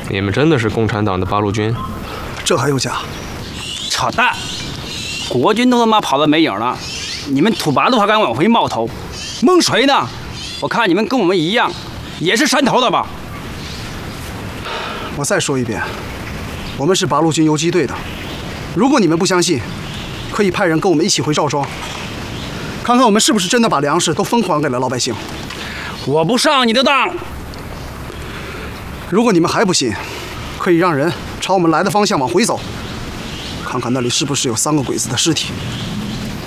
你们真的是共产党的八路军？ 这还用假？ 扯淡！国军都他妈跑得没影了，你们土八路还敢往回冒头？蒙谁呢？我看你们跟我们一样，也是山头的吧？ 我再说一遍，我们是八路军游击队的。如果你们不相信，可以派人跟我们一起回赵庄，看看我们是不是真的把粮食都分还给了老百姓。 我不上你的当。 如果你们还不信，可以让人朝我们来的方向往回走，看看那里是不是有3个鬼子的尸体。